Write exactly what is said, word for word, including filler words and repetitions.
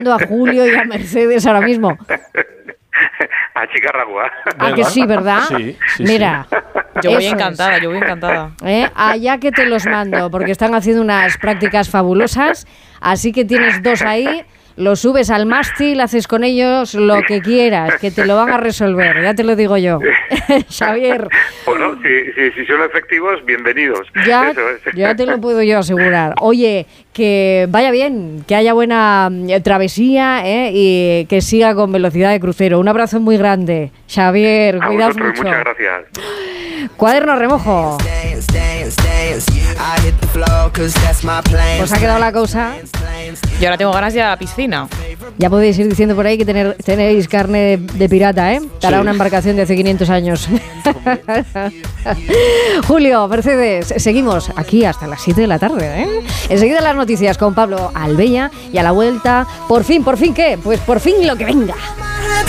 a Julio y a Mercedes ahora mismo. A Chicarragua. Ah, que sí, ¿verdad? Sí, sí, Mira. sí. Yo voy eso encantada, es. yo voy encantada. ¿Eh? Allá que te los mando, porque están haciendo unas prácticas fabulosas, así que tienes dos ahí, los subes al mástil, haces con ellos lo que quieras, que te lo van a resolver, ya te lo digo yo. Xavier. Bueno, si, si, si son efectivos, bienvenidos. Ya, Eso es. ya te lo puedo yo asegurar. Oye, que vaya bien, que haya buena eh, travesía eh, y que siga con velocidad de crucero. Un abrazo muy grande, Xavier, A cuidaos vosotros, mucho. muchas gracias. Cuaderno remojo. ¿Os ha quedado la cosa? Y ahora tengo ganas de ir a la piscina. Ya podéis ir diciendo por ahí que tener, tenéis carne de, de pirata, ¿eh? Estará Sí. una embarcación de hace quinientos años. Julio, Mercedes, seguimos aquí hasta las siete de la tarde, ¿eh? Enseguida las noticias con Pablo Albella y a la vuelta, por fin, ¿por fin qué? Pues por fin lo que venga.